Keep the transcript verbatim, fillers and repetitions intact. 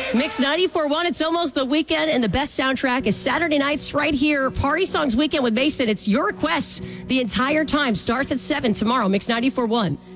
Mix ninety-four point one, it's almost the weekend, and the best soundtrack is Saturday nights right here. Party Songs Weekend with Mason. It's your request the entire time. Starts at seven tomorrow. Mix ninety-four point one.